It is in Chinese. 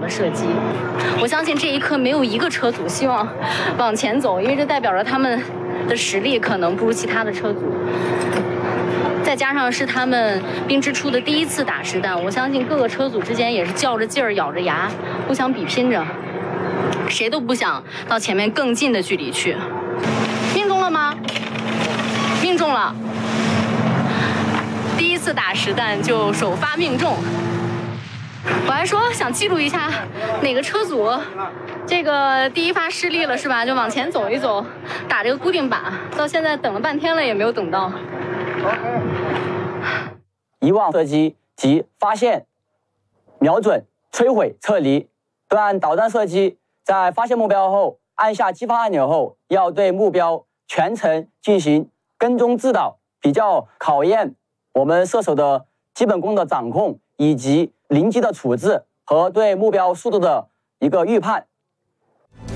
的射击。我相信这一刻没有一个车组希望往前走，因为这代表着他们的实力可能不如其他的车组。再加上是他们冰之初的第一次打实弹，我相信各个车组之间也是较着劲儿、咬着牙，互相比拼着，谁都不想到前面更近的距离去。命中了吗？命中了。第一次打实弹就首发命中。我还说想记录一下哪个车组这个第一发失利了是吧？就往前走一走，打这个固定靶，到现在等了半天了也没有等到。 遗忘射击即发现、瞄准、摧毁、撤离。对导弹射击，在发现目标后，按下激发按钮后，要对目标全程进行跟踪制导，比较考验我们射手的基本功的掌控，以及临机的处置和对目标速度的一个预判。